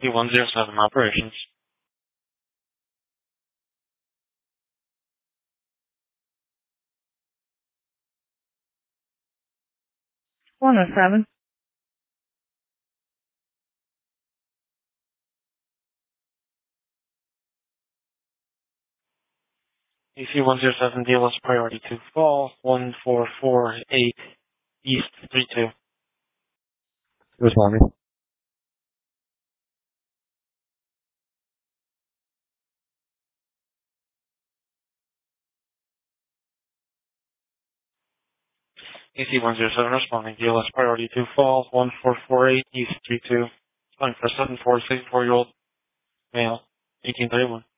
AC-107 operations. 107. AC-107 DLS priority to fall 1448 East 32. Responding. AC-107 responding. DLS priority to fall 1448 East 32. Calling for a 7464-year-old male, 1831.